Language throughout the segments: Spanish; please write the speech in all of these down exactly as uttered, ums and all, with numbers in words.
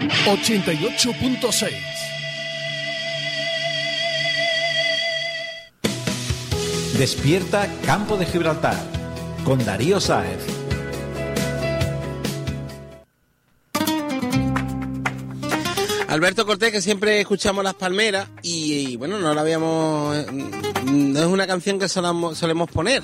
ochenta y ocho punto seis. Despierta Campo de Gibraltar con Darío Sáez. Alberto Cortés, que siempre escuchamos Las Palmeras y, y bueno, no la habíamos... No es una canción que solamos, solemos poner.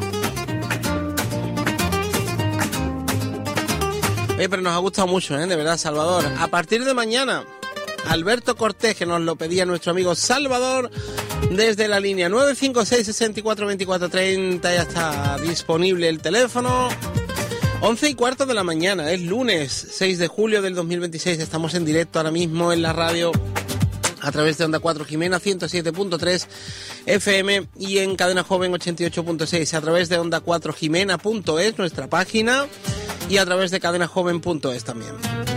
Oye, pero nos ha gustado mucho, ¿eh? De verdad, Salvador. A partir de mañana, Alberto Cortés, que nos lo pedía nuestro amigo Salvador, desde la línea nueve cinco seis, seis cuatro, veinticuatro treinta, ya está disponible el teléfono. once y cuarto de la mañana, es lunes seis de julio del dos mil veintiséis, estamos en directo ahora mismo en la radio a través de Onda cuatro Jimena ciento siete punto tres F M y en Cadena Joven ochenta y ocho punto seis, a través de onda cuatro jimena punto es, nuestra página, y a través de cadena joven punto es también.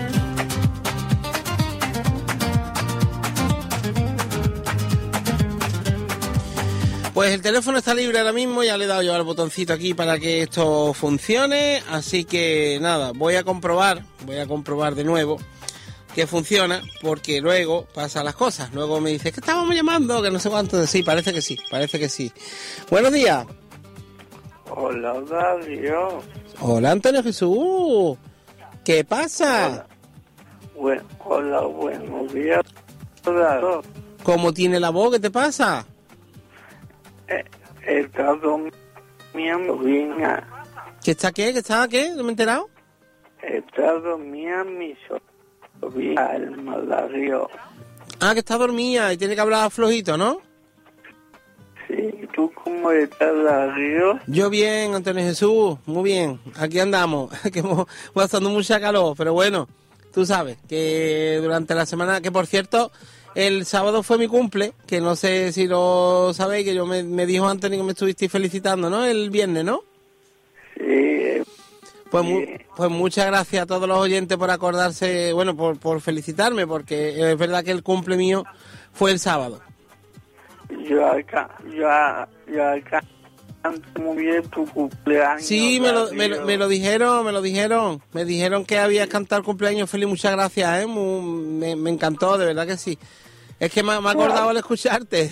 Pues el teléfono está libre ahora mismo, ya le he dado yo al botoncito aquí para que esto funcione, así que nada, voy a comprobar, voy a comprobar de nuevo que funciona, porque luego pasan las cosas, luego me dice que estábamos llamando, que no sé cuánto, sí, parece que sí, parece que sí. Buenos días. Hola, Darío. Hola, Antonio Jesús, ¿qué pasa? Hola, Buen, hola buenos días. Hola. ¿Cómo tiene la voz? ¿Qué te pasa? Eh, he estado durmiendo bien. ¿Qué está qué? ¿Qué está qué? ¿No me he enterado? He estado dormida mi sobrina, el Darío. Ah, que está dormida y tiene que hablar flojito, ¿no? Sí, ¿tú cómo estás, Darío? Yo bien, Antonio Jesús, muy bien. Aquí andamos, que hemos pasando mucha calor, pero bueno, tú sabes que durante la semana, que por cierto, el sábado fue mi cumple, que no sé si lo sabéis, que yo me, me dijo Antonio que me estuvisteis felicitando, ¿no? El viernes, ¿no? Sí. Pues, sí. mu pues muchas gracias a todos los oyentes por acordarse, bueno, por, por felicitarme, porque es verdad que el cumple mío fue el sábado. Yo acá, yo, yo acá, muy bien tu cumpleaños. Sí, me lo, me, lo, me lo dijeron, me lo dijeron, me dijeron que habías cantado el cumpleaños feliz, muchas gracias, ¿eh? Muy, me, me encantó, de verdad que sí. Es que me, me ha acordado al escucharte.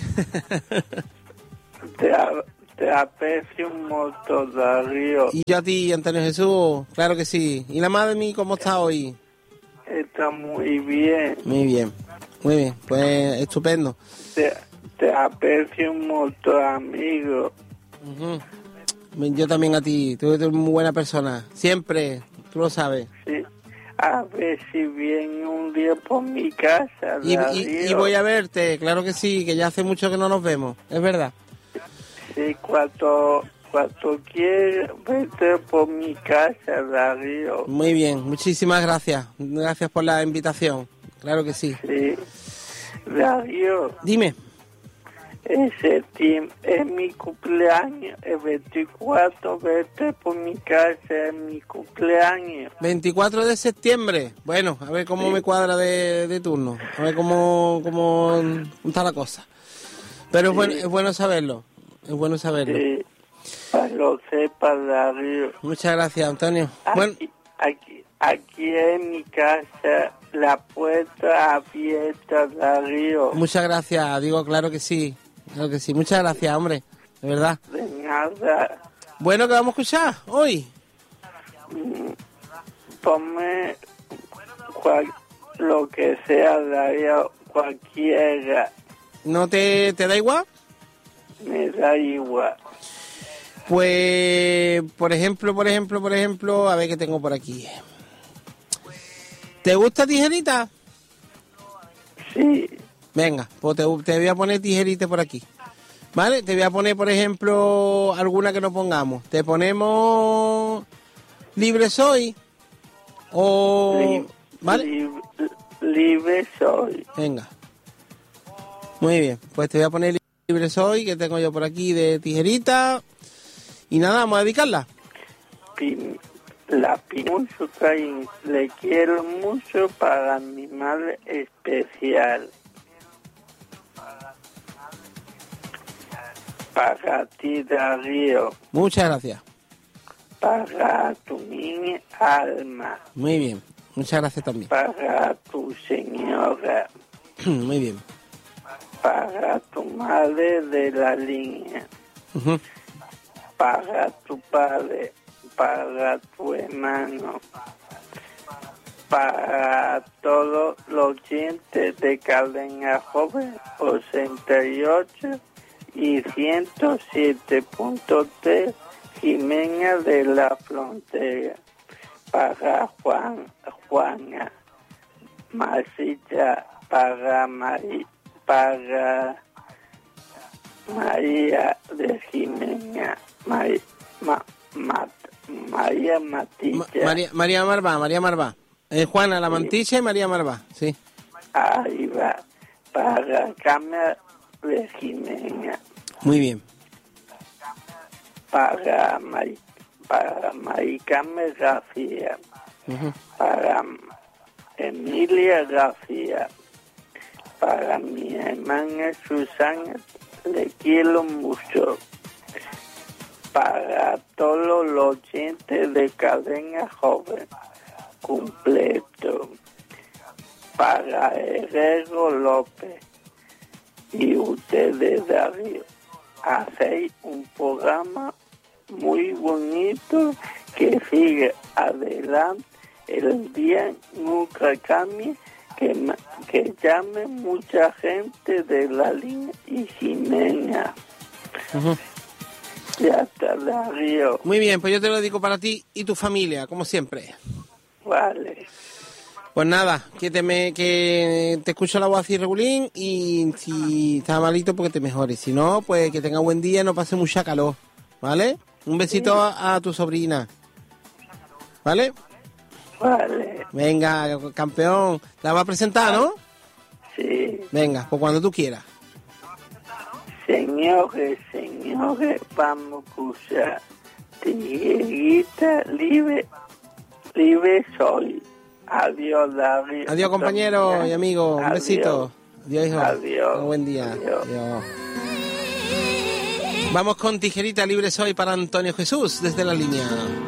Te, te aprecio un montón, Darío. Y yo a ti, Antonio Jesús, claro que sí. ¿Y la madre mía cómo está hoy? Está muy bien. Muy bien, muy bien, pues estupendo. Te, te aprecio un montón, amigo. Uh-huh. Yo también a ti, tú eres muy buena persona, siempre, tú lo sabes. Sí, a ver si viene un día por mi casa. Y, y, y voy a verte, claro que sí, que ya hace mucho que no nos vemos, es verdad. Sí, cuando, cuando quieras, vete por mi casa, Darío. Muy bien, muchísimas gracias, gracias por la invitación, claro que sí. Sí, Darío. Dime. En septiembre es mi cumpleaños, el veinticuatro, vete por mi casa, es mi cumpleaños. veinticuatro de septiembre, bueno, a ver cómo sí. me cuadra de, de turno, a ver cómo, cómo está la cosa. Pero sí. es, bueno, es bueno saberlo, es bueno saberlo. Sí, para lo sepa, Darío. Muchas gracias, Antonio. Aquí, bueno. aquí, aquí en mi casa, la puerta abierta, Darío. Muchas gracias, digo, claro que sí. Claro que sí, muchas gracias, hombre, de verdad. De nada. Bueno, ¿qué vamos a escuchar hoy? Ponme cual, lo que sea, Darío, cualquiera. ¿No te, te da igual? Me da igual. Pues, por ejemplo, por ejemplo, por ejemplo, a ver qué tengo por aquí. ¿Te gusta Tijerita? Sí. Venga, pues te, te voy a poner Tijerita por aquí. ¿Vale? Te voy a poner, por ejemplo, alguna que no pongamos. Te ponemos Libre Soy. O... Lib ¿Vale? Lib libre Soy. Venga. Muy bien, pues te voy a poner Libre Soy, que tengo yo por aquí de Tijerita. Y nada, vamos a dedicarla. Pim La mucho cariño, le quiero mucho para mi madre especial. Para ti, Darío. Muchas gracias. Para tu niña Alma. Muy bien. Muchas gracias también. Para tu señora. Muy bien. Para tu madre de la línea. Uh-huh. Para tu padre. Para tu hermano. Para todos los oyentes de Cadena Joven ochenta y ocho y ciento siete punto tres Jimena de la Frontera. Para Juan, Juana, Masilla, para María, para María de Jimena, María, Ma, Ma, María Matilla. Ma, María, María Marvá, María Marvá. Eh, Juana La Mantilla y María Marvá, sí. Ahí va, para Cámara de Jimena. Muy bien. Para Mari, para Maricame García. Uh-huh. Para Emilia García. Para mi hermana Susana, le quiero mucho. Para todos los oyentes de Cadena Joven, completo. Para Herrero López y ustedes, Darío, hacéis un programa muy bonito que sigue adelante. El día nunca cambie, que, que llame mucha gente de la línea y Jimena. Uh-huh. Ya está, Darío. Muy bien, pues yo te lo dedico para ti y tu familia, como siempre. Vale. Pues nada, que te me, que te escucho la voz así regulín y si estás malito, pues que te mejores. Si no, pues que tenga buen día, no pase mucha calor, ¿vale? Un besito sí. a, a tu sobrina, ¿vale? Vale. Venga, campeón, la vas a presentar, ¿no? Sí. Venga, pues cuando tú quieras. Señores, señores, vamos a escuchar Tiguerita libre, libre soy. Adiós, David. Adiós, compañero y amigo. Un Adiós. besito. Adiós, hijo. Adiós. Un buen día. Adiós. Adiós. Vamos con Tijerita libre soy para Antonio Jesús desde la línea.